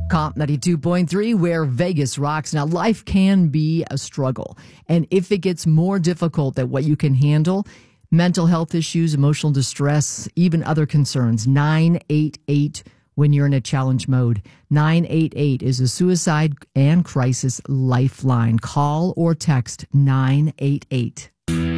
Comp 92.3, where Vegas rocks. Now, life can be a struggle. And if it gets more difficult than what you can handle, mental health issues, emotional distress, even other concerns, 988 when you're in a challenge mode. 988 is a suicide and crisis lifeline. Call or text 988.